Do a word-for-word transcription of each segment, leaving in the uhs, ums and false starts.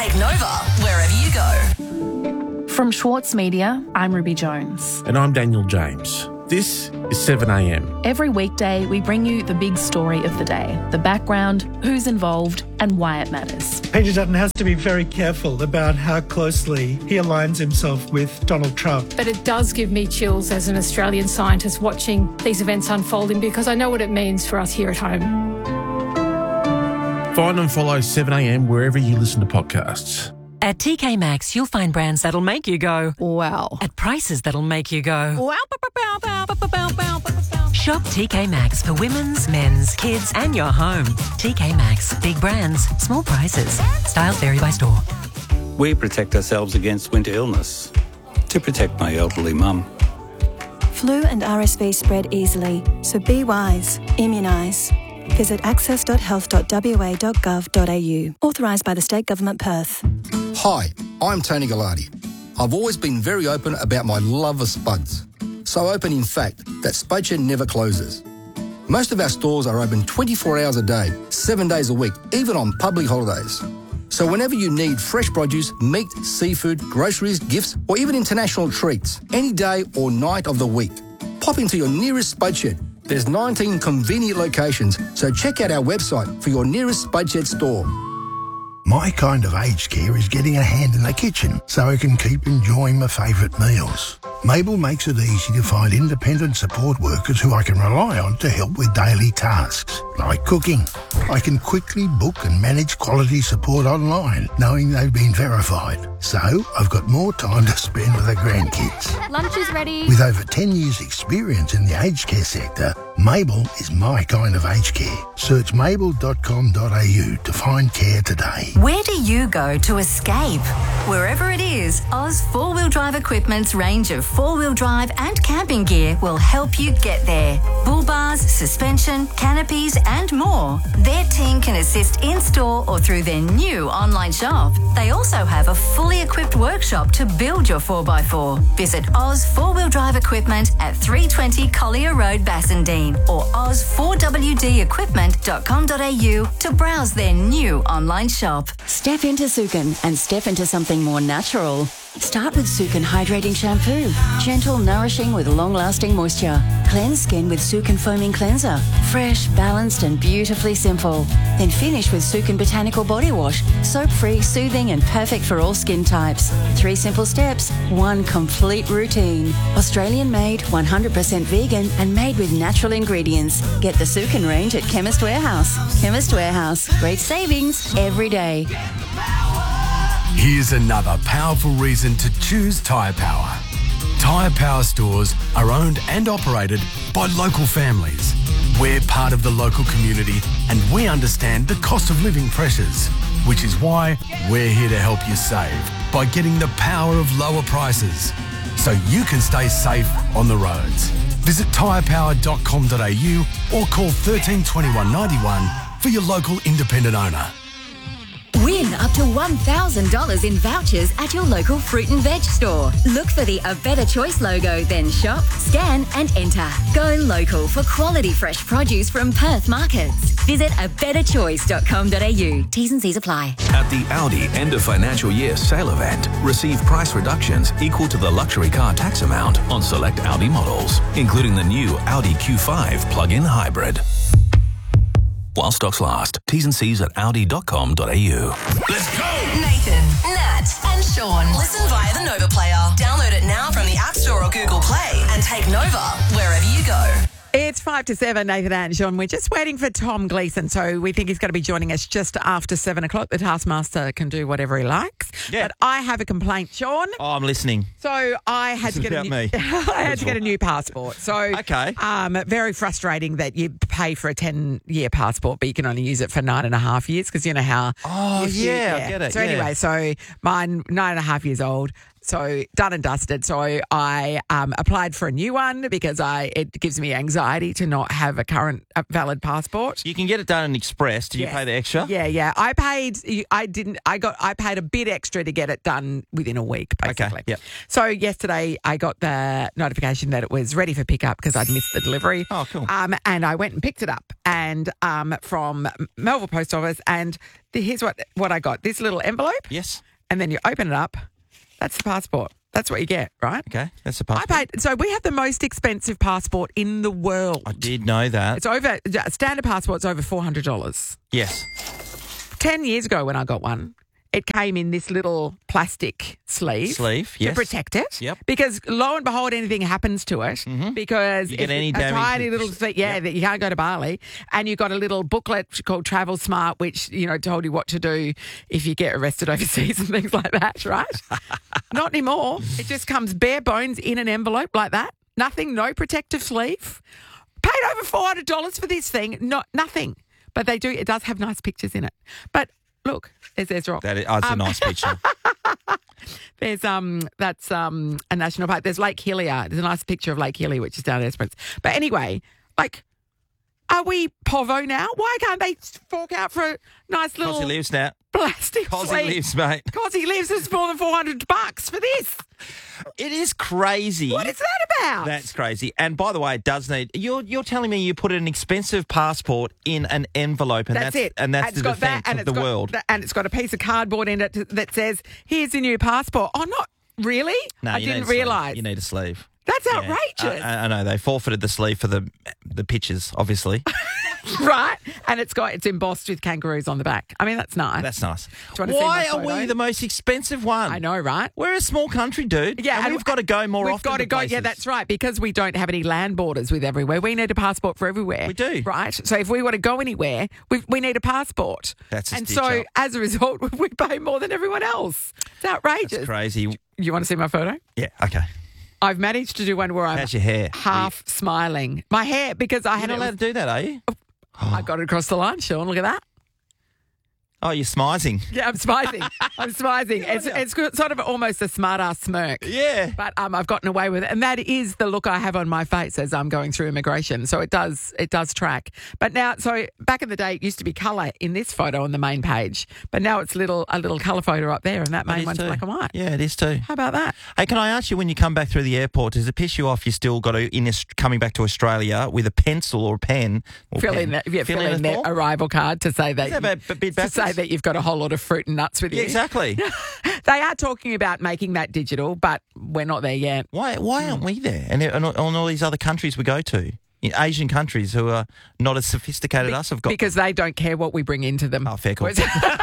Take Nova wherever you go. From Schwartz Media, I'm Ruby Jones. And I'm Daniel James. This is seven a m. Every weekday, we bring you the big story of the day, the background, who's involved, and why it matters. Peter Dutton has to be very careful about how closely he aligns himself with Donald Trump. But it does give me chills as an Australian scientist watching these events unfolding, because I know what it means for us here at home. Find and follow seven a m wherever you listen to podcasts. At T K Maxx, you'll find brands that'll make you go, wow. At prices that'll make you go, wow. Shop T K Maxx for women's, men's, kids and your home. T K Maxx. Big brands, small prices. Styles vary by store. We protect ourselves against winter illness to protect my elderly mum. Flu and R S V spread easily, so be wise. Immunise. Visit access dot health dot w a dot gov dot a u. Authorised by the State Government Perth. Hi, I'm Tony Gallardi. I've always been very open about my love of spuds. So open, in fact, that Spudshed never closes. Most of our stores are open twenty-four hours a day, seven days a week, even on public holidays. So whenever you need fresh produce, meat, seafood, groceries, gifts, or even international treats, any day or night of the week, pop into your nearest Spudshed. There's nineteen convenient locations, so check out our website for your nearest Spudshed store. My kind of aged care is getting a hand in the kitchen so I can keep enjoying my favourite meals. Mabel makes it easy to find independent support workers who I can rely on to help with daily tasks, like cooking. I can quickly book and manage quality support online, knowing they've been verified. So I've got more time to spend with the grandkids. Lunch is ready. With over ten years experience in the aged care sector, Mabel is my kind of aged care. Search mabel dot com dot a u to find care today. Where do you go to escape? Wherever it is, Oz four-wheel drive equipment's range of four-wheel drive and camping gear will help you get there. Bull bars, suspension, canopies and more. Their team can assist in-store or through their new online shop. They also have a fully equipped workshop to build your four by four. Visit Oz four-wheel drive equipment at three twenty Collier Road, Bassendean or oz four w d equipment dot com dot a u to browse their new online shop. Step into Sukin and step into something more natural. Start with Sukin Hydrating Shampoo. Gentle, nourishing with long-lasting moisture. Cleanse skin with Sukin Foaming Cleanser. Fresh, balanced and beautifully simple. Then finish with Sukin Botanical Body Wash. Soap-free, soothing and perfect for all skin types. Three simple steps, one complete routine. Australian-made, one hundred percent vegan and made with natural ingredients. Get the Sukin range at Chemist Warehouse. Chemist Warehouse. Great savings every day. Here's another powerful reason to choose Tyre Power. Tyre Power stores are owned and operated by local families. We're part of the local community and we understand the cost of living pressures, which is why we're here to help you save by getting the power of lower prices so you can stay safe on the roads. Visit tyre power dot com dot a u or call thirteen twenty-one ninety-one for your local independent owner. Win up to one thousand dollars in vouchers at your local fruit and veg store. Look for the A Better Choice logo, then shop, scan and enter. Go local for quality fresh produce from Perth markets. Visit a better choice dot com dot a u. T's and C's apply. At the Audi end of financial year sale event, receive price reductions equal to the luxury car tax amount on select Audi models, including the new Audi Q five plug-in hybrid. While stocks last. T's and C's at audi dot com dot a u. Let's go! Nathan, Nat and Sean. Listen via the Nova player. Download it now from the App Store or Google Play and take Nova wherever you go. It's five to seven, Nathan and Sean. We're just waiting for Tom Gleeson, so we think he's going to be joining us just after seven o'clock. The Taskmaster can do whatever he likes. Yeah. But I have a complaint, Sean. Oh, I'm listening. So I had This to is get a about new, me. I had to get a new passport. So Okay. um, very frustrating that you pay for a ten-year passport, but you can only use it for nine and a half years because you know how. Oh, if you- yeah, I get it, So yeah. anyway, so mine nine and a half years old. So done and dusted. So I um, applied for a new one because I it gives me anxiety to not have a current uh, valid passport. You can get it done in Express. Did Yes. you pay the extra? Yeah, yeah. I paid. I didn't. I got. I paid a bit extra to get it done within a week, basically. Okay. Yep. So yesterday I got the notification that it was ready for pickup because I'd missed the delivery. Oh, cool. Um, and I went and picked it up and um from Melville Post Office. And the, here's what what I got: this little envelope. Yes. And then you open it up. That's the passport. That's what you get, right? Okay, that's the passport. I paid. So we have the most expensive passport in the world. I did know that. It's over. Standard passport's over four hundred dollars. Yes. Ten years ago when I got one, it came in this little plastic sleeve. Sleeve, to yes. protect it. Yep. Because lo and behold, anything happens to it. Mhm. Because You get it's any a damage, tiny it's- little thing, yeah, yep. that you can't go to Bali. And you've got a little booklet called Travel Smart, which, you know, told you what to do if you get arrested overseas and things like that, right? Not anymore. It just comes bare bones in an envelope like that. Nothing, no protective sleeve. Paid over four hundred dollars for this thing. Not nothing. But they do, it does have nice pictures in it. But look, there's Ezra. That is, oh, it's Um, a nice picture. There's um that's um a national park. There's Lake Hillier. There's a nice picture of Lake Hillier, which is down at Esperance. But anyway, like, are we povo now? Why can't they fork out for a nice little Cosy lives now. plastic Cosy sleeve? lives, mate. Cosy lives is more than four hundred bucks for this. It is crazy. What is that about? That's crazy. And by the way, it does need. You're you're telling me you put an expensive passport in an envelope, and That's, that's, it. and that's it's the got defence that, and of it's the got world. that- and it's got a piece of cardboard in it that says, "Here's your new passport." Oh, not really? No, I you need didn't a sleeve. realise. You need a sleeve. That's Yeah. outrageous. I, I know they forfeited the sleeve for the the pictures, obviously. Right? And it's got it's embossed with kangaroos on the back. I mean, that's nice. That's nice. Do you want to see Why my are photo? we the most expensive one? I know, right? We're a small country, dude. Yeah, and, and we've got to go more We've often. got to to go. Yeah, places. that's right. Because we don't have any land borders with everywhere. We need a passport for everywhere. We do. Right? So if we want to go anywhere, we we need a passport. That's a And stitch so up. as a result, we pay more than everyone else. It's outrageous. That's crazy. You want to see my photo? Yeah. Okay. I've managed to do one where I'm How's your hair? half smiling. My hair, because I You're had not it allowed to do that, are you? I got it across the line, Sean. Look at that. Oh, you're smizing. Yeah, I'm smizing. I'm smizing. It's, it's good- sort of almost a smart ass smirk. Yeah. But um, I've gotten away with it. And that is the look I have on my face as I'm going through immigration. So it does it does track. But now, so back in the day, it used to be colour in this photo on the main page. But now it's little a little colour photo up there, and that It main is one's too. black and white. Yeah, it is too. How about that? Hey, can I ask you, when you come back through the airport, does it piss you off you still got to, in Aus- coming back to Australia with a pencil or a pen? Or Fill pen, in, the, yeah, fill in a the form? arrival card to say that, Is that you- a bit to say backwards? that you've got a whole lot of fruit and nuts with you. Yeah, exactly. They are talking about making that digital, but we're not there yet. Why why aren't we there? And on on all these other countries we go to, in Asian countries who are not as sophisticated as us have got. Because they don't care what we bring into them. Oh, fair call.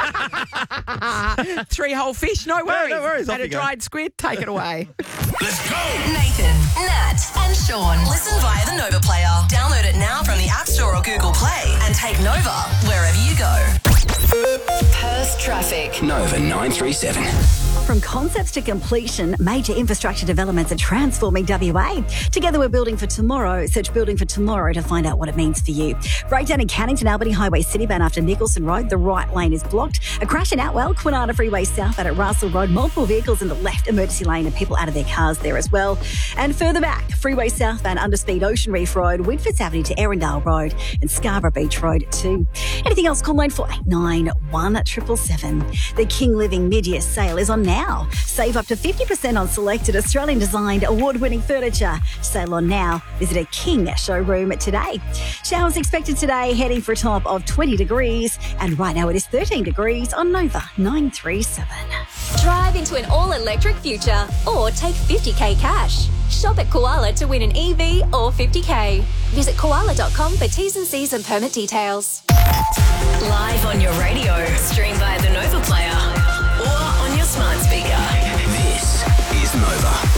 Three whole fish, no worries. no worries, off And a you go. dried squid, take it away. Nathan, Nat, and Sean. Listen via the Nova Player. Download it now from the App Store or Google Play and take Nova wherever you go. Perth traffic. Nova nine three seven. From concepts to completion, major infrastructure developments are transforming W A. Together we're building for tomorrow. Search Building for Tomorrow to find out what it means for you. Breakdown in Cannington Albany Highway Citybound after Nicholson Road. The right lane is blocked. A crash in Outwell, Kwinana Freeway southbound at Russell Road. Multiple vehicles in the left emergency lane and people out of their cars there as well. And further back, Freeway southbound Underspeed Ocean Reef Road, Winfords Avenue to Erindale Road and Scarborough Beach Road too. Anything else? Call line four eight nine one seven seven. The King Living mid-year sale is on now. Save up to fifty percent on selected Australian-designed award-winning furniture. Sale on now. Visit a King showroom today. Showers expected today, heading for a top of twenty degrees. And right now it is thirteen degrees on Nova nine three seven. Drive into an all-electric future or take fifty K cash. Shop at Koala to win an E V or fifty K. Visit koala dot com for T's and C's and permit details. Live on your radio. Stream via the Nova Player or on your smart speaker. This is Nova.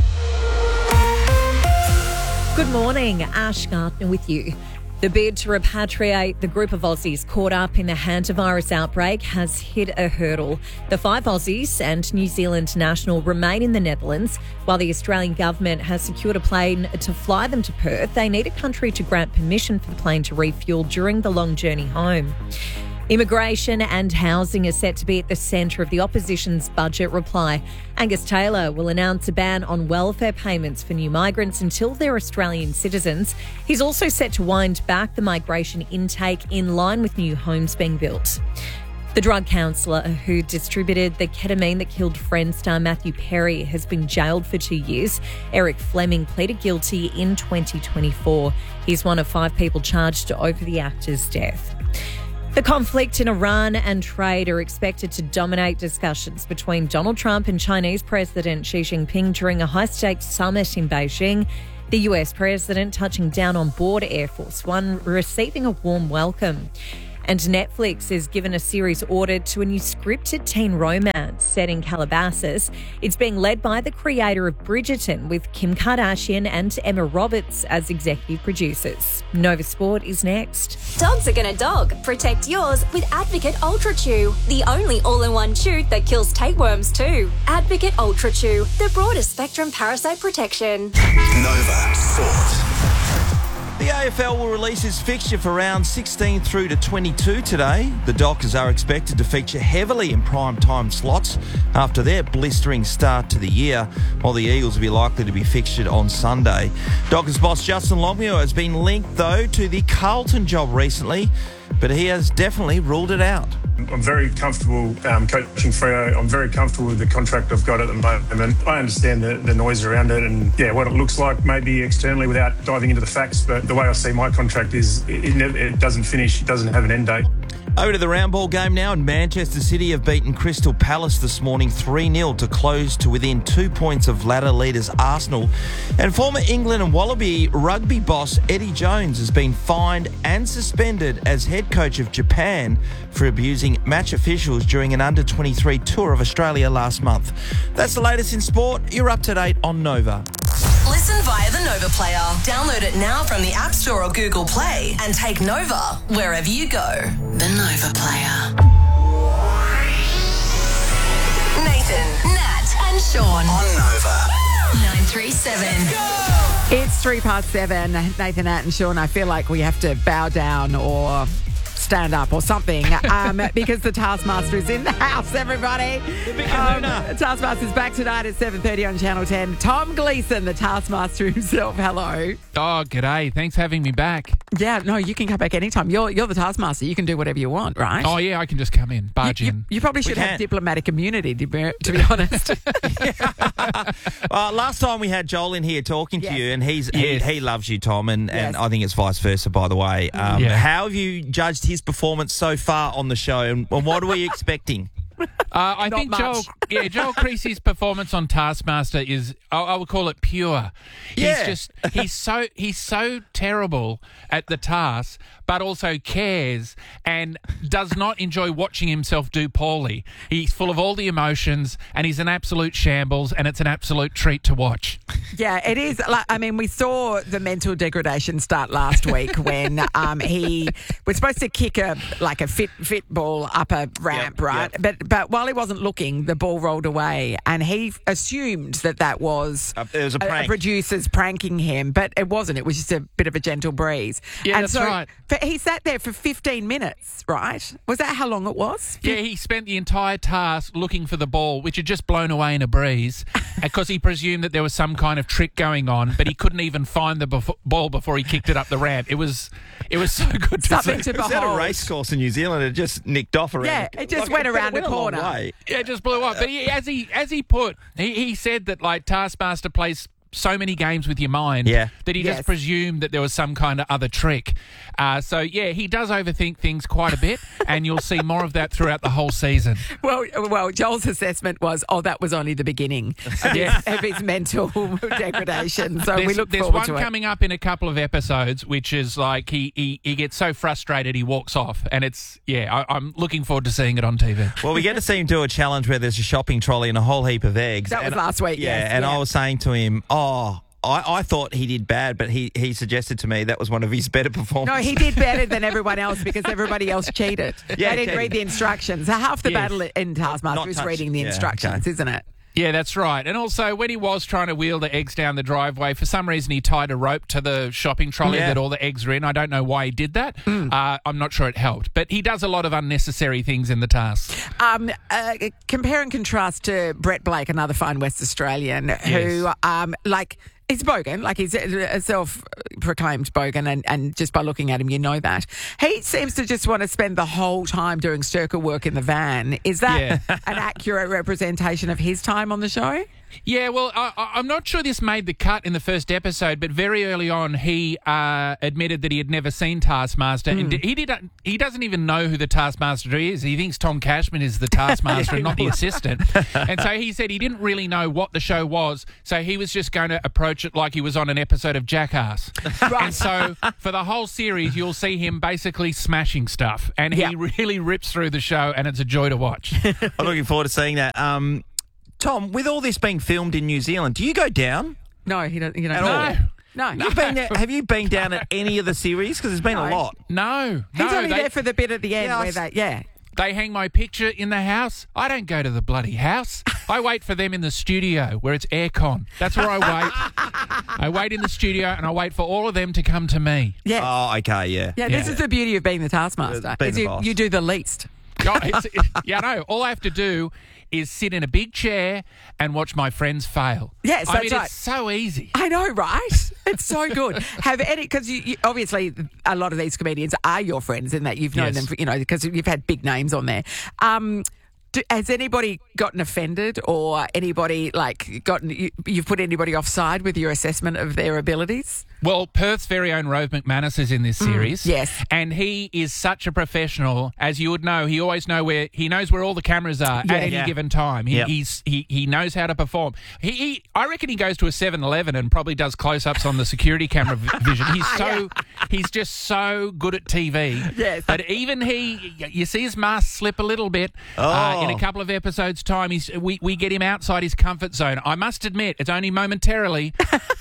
Good morning, Ash Gardner with you. The bid to repatriate the group of Aussies caught up in the hantavirus outbreak has hit a hurdle. The five Aussies and New Zealand national remain in the Netherlands. While the Australian government has secured a plane to fly them to Perth, they need a country to grant permission for the plane to refuel during the long journey home. Immigration and housing are set to be at the centre of the opposition's budget reply. Angus Taylor will announce a ban on welfare payments for new migrants until they're Australian citizens. He's also set to wind back the migration intake in line with new homes being built. The drug counsellor who distributed the ketamine that killed Friends star Matthew Perry has been jailed for two years. Eric Fleming pleaded guilty in twenty twenty-four. He's one of five people charged over the actor's death. The conflict in Iran and trade are expected to dominate discussions between Donald Trump and Chinese President Xi Jinping during a high-stakes summit in Beijing. The U S president touching down on board Air Force One, receiving a warm welcome. And Netflix has given a series order to a new scripted teen romance set in Calabasas. It's being led by the creator of Bridgerton, with Kim Kardashian and Emma Roberts as executive producers. Nova Sport is next. Dogs are gonna dog. Protect yours with Advocate Ultra Chew, the only all-in-one chew that kills tapeworms too. Advocate Ultra Chew, the broadest spectrum parasite protection. Nova Sport. The A F L will release its fixture for round sixteen through to twenty-two today. The Dockers are expected to feature heavily in prime time slots after their blistering start to the year, while the Eagles will be likely to be fixtured on Sunday. Dockers boss Justin Longmuir has been linked, though, to the Carlton job recently, but he has definitely ruled it out. I'm very comfortable um, coaching Freo. I'm very comfortable with the contract I've got at the moment. I understand the, the noise around it and, yeah, what it looks like maybe externally without diving into the facts, but the way I see my contract is it, it, never, it doesn't finish, it doesn't have an end date. Over to the round ball game now, and Manchester City have beaten Crystal Palace this morning three nil to close to within two points of ladder leaders Arsenal. And former England and Wallaby rugby boss Eddie Jones has been fined and suspended as head coach of Japan for abusing match officials during an under twenty-three tour of Australia last month. That's the latest in sport. You're up to date on Nova. Listen via the Nova Player. Download it now from the App Store or Google Play and take Nova wherever you go. The Nova Player. Nathan, Nat and Sean on Nova. nine three seven. It's three past seven. Nathan, Nat and Sean, I feel like we have to bow down or stand up or something um, because the Taskmaster is in the house, everybody. The big um, kahuna. Taskmaster's back tonight at seven thirty on Channel ten. Tom Gleeson, the Taskmaster himself. Hello. Oh, g'day. Thanks for having me back. Yeah, no, you can come back anytime. You're you're the Taskmaster. You can do whatever you want, right? Oh, yeah, I can just come in, barge you, in. You, you probably should We have can. diplomatic immunity, to be, to be honest. Uh, last time we had Joel in here talking Yes. to you, and he's Yes. he, he loves you, Tom, and, and Yes. I think it's vice versa, by the way. Um, Yeah. How have you judged his performance so far on the show, and, and what are we expecting? Uh, I Not think much. Joel, yeah, Joel Creasy's performance on Taskmaster is, I, I would call it pure. He's Yeah. just, he's so, he's so terrible at the task, but also cares and does not enjoy watching himself do poorly. He's full of all the emotions, and he's an absolute shambles, and it's an absolute treat to watch. Yeah, it is. Like, I mean, we saw the mental degradation start last week when um, he was supposed to kick a like a fit fit ball up a ramp, Yep, right? yep. But but while he wasn't looking, the ball rolled away, and he assumed that that was Uh, it was a prank. producer's pranking him, but it wasn't. It was just a bit of a gentle breeze. Yeah, and that's so right. For, he sat there for fifteen minutes, right? Was that how long it was? Yeah, he spent the entire task looking for the ball, which had just blown away in a breeze, because he presumed that there was some kind of trick going on, but he couldn't even find the befo- ball before he kicked it up the ramp. It was, it was so good to Something see. to It was at a behold. race course in New Zealand. It just nicked off around. Yeah, the- it just like, went but around it went the a long corner. way. Yeah, it just blew up. But he, as he as he put, he, he said that like Taskmaster plays so many games with your mind Yeah. that he Yes. just presumed that there was some kind of other trick. Uh, so yeah, he does overthink things quite a bit, and you'll see more of that throughout the whole season. Well, well, Joel's assessment was, oh, that was only the beginning of, Yeah. his, of his mental degradation. So there's we look there's forward one to it. coming up in a couple of episodes, which is like he, he, he gets so frustrated he walks off, and it's yeah, I, I'm looking forward to seeing it on T V. Well, we get to see him do a challenge where there's a shopping trolley and a whole heap of eggs. That was And- last week, Yeah, yes, and yeah. I was saying to him, oh, I, I thought he did bad, but he, he suggested to me that was one of his better No, performances. he did better than everyone else because everybody else cheated. Yeah, they didn't yeah. read the instructions. So half the Yes. battle in Taskmaster Not is touch- reading the yeah, instructions, okay. isn't it? Yeah, that's right. And also, when he was trying to wheel the eggs down the driveway, for some reason he tied a rope to the shopping trolley Yeah. that all the eggs were in. I don't know why he did that. Uh, I'm not sure it helped. But he does a lot of unnecessary things in the task. Um, uh, compare and contrast to Brett Blake, another fine West Australian, who, um, like, he's bogan, like he's a self-proclaimed bogan, and, and just by looking at him, you know that. He seems to just want to spend the whole time doing stirker work in the van. Is that Yeah. an accurate representation of his time on the show? Yeah, well, I, I- I'm not sure this made the cut in the first episode, but very early on, he uh, admitted that he had never seen Taskmaster, and he did. He doesn't even know who the Taskmaster is. He thinks Tom Cashman is the Taskmaster and not the assistant. And so he said he didn't really know what the show was, so he was just going to approach it like he was on an episode of Jackass. And so for the whole series, you'll see him basically smashing stuff, and he Yeah. really rips through the show, and it's a joy to watch. I'm looking forward to seeing that. Um, Tom, with all this being filmed in New Zealand, do you go down? No, he don't. You don't At know. all? No, You've been there, have you been down at any of the series? Because there's been No. a lot. No, He's no, only they- there for the bit at the end Yeah, I where s- they, yeah. They hang my picture in the house. I don't go to the bloody house. I wait for them in the studio where it's aircon. That's where I wait. I wait in the studio and I wait for all of them to come to me. Yeah. Oh, okay, yeah. Yeah, this is the beauty of being the Taskmaster. Uh, being is the you, boss. you do the least. Oh, it's, it, yeah, no. All I have to do is sit in a big chair and watch my friends fail. Yes, I that's mean, right. it's so easy. I know, right? It's so good. Have any, because you, you, obviously a lot of these comedians are your friends in that you've known Yes. them, for, you know, because you've had big names on there. Um, do, has anybody gotten offended or anybody, like, gotten, you, you've put anybody offside with your assessment of their abilities? Well, Perth's very own Rove McManus is in this series. yes. And he is such a professional, as you would know. He always know where he knows where all the cameras are Yeah. at any Yeah. given time. He, Yep. he's he, he knows how to perform. He, he I reckon he goes to a seven eleven and probably does close-ups on the security camera v- vision. He's so he's just so good at T V. Yes. But even he, you see his mask slip a little bit uh, in Oh. a couple of episodes' time. He's we we get him outside his comfort zone. I must admit, it's only momentarily.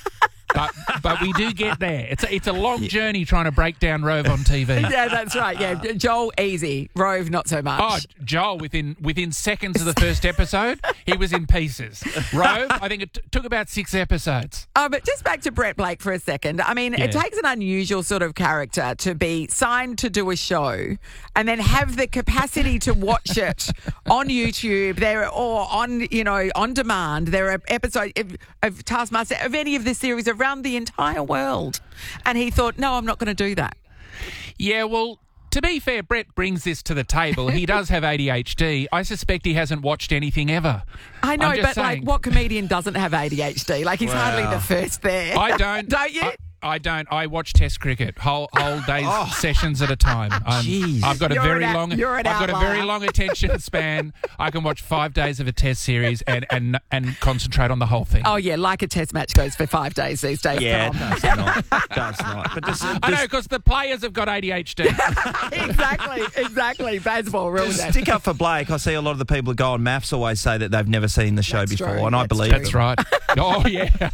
But but we do get there. It's a, it's a long journey trying to break down Rove on T V. Yeah, that's right. Yeah, Joel, easy. Rove, not so much. Oh, Joel, within within seconds of the first episode, he was in pieces. Rove, I think it t- took about six episodes. Oh, but just back to Brett Blake for a second. I mean, it Yeah. takes an unusual sort of character to be signed to do a show and then have the capacity to watch it on YouTube there or on, you know, on demand. There are episodes of, of Taskmaster, of any of this series around the entire world. And he thought, no, I'm not going to do that. Yeah, well, to be fair, Brett brings this to the table. He does have A D H D. I suspect he hasn't watched anything ever. I know, I'm but just like, saying. what comedian doesn't have A D H D? Like, he's hardly Wow. the first there. I don't. Don't you? I, I don't. I watch Test cricket whole whole days sessions at a time. I'm, Jeez. I've got a You're very an out- long. you're an I've got a very outlier. long attention span. I can watch five days of a Test series and and and concentrate on the whole thing. Oh, yeah, like a test match goes for five days these days. Yeah, Come it on. does not. Does not. But just, I know just, because the players have got A D H D. exactly, exactly. Baseball rules just that. stick up for Blake. I see a lot of the people that go on maths always say that they've never seen the show That's before, true, and I that's believe true. That's them. right. Oh yeah.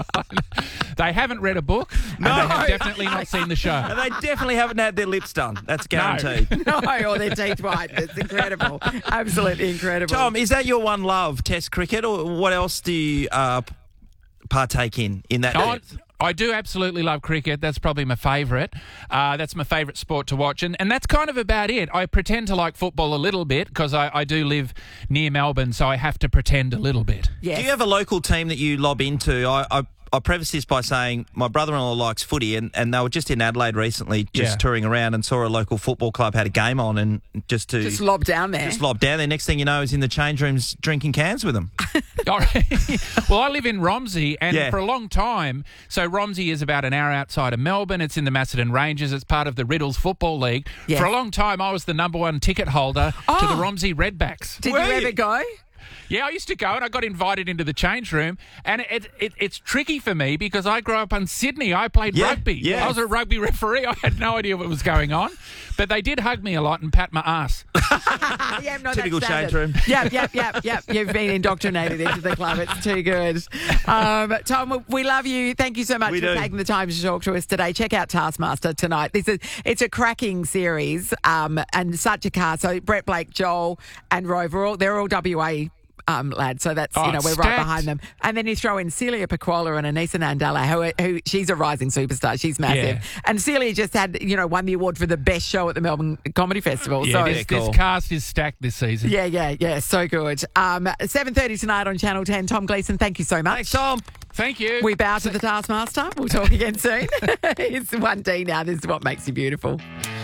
They haven't read a book. And No. they have definitely not seen the show. And they definitely haven't had their lips done. That's guaranteed. No, or their teeth white. It's incredible. Absolutely incredible. Tom, is that your one love, Test cricket, or what else do you uh, p- partake in in that? Oh, depth? I do absolutely love cricket. That's probably my favourite. Uh, that's my favourite sport to watch. And, and that's kind of about it. I pretend to like football a little bit because I, I do live near Melbourne, so I have to pretend a little bit. Yes. Do you have a local team that you lob into? I, I, I preface this by saying my brother-in-law likes footy, and, and they were just in Adelaide recently, just Yeah. touring around, and saw a local football club had a game on, and just to Just lob down there. just lob down there. Next thing you know, is in the change rooms drinking cans with them. All right. Well, I live in Romsey, and Yeah. for a long time, so Romsey is about an hour outside of Melbourne. It's in the Macedon Rangers. It's part of the Riddles Football League. Yes. For a long time, I was the number one ticket holder to Oh. the Romsey Redbacks. Did Were you you? ever go? Yeah, I used to go, and I got invited into the change room, and it, it it's tricky for me because I grew up in Sydney. I played Yeah, rugby. yeah. I was a rugby referee. I had no idea what was going on, but they did hug me a lot and pat my ass. Yeah, no, Typical that's change standard. room. Yep, yep, yep, yep. You've been indoctrinated into the club. It's too good. Um, Tom, we love you. Thank you so much We for do. taking the time to talk to us today. Check out Taskmaster tonight. This is it's a cracking series um, and such a cast. So Brett Blake, Joel, and Rove, are all, they're all W A. um, lad. So that's, Oh, you know, we're stacked. right behind them. And then you throw in Celia Pacquola and Anissa Nandala, who, who she's a rising superstar. She's massive. Yeah. And Celia just had, you know, won the award for the best show at the Melbourne Comedy Festival. Yeah, so this, this cast is stacked this season. Yeah, yeah, yeah. So good. Um, seven thirty tonight on Channel ten. Tom Gleeson, thank you so much. Thanks, Tom. Thank you. We bow to the Taskmaster. We'll talk again soon. It's one D now. This is what makes you beautiful.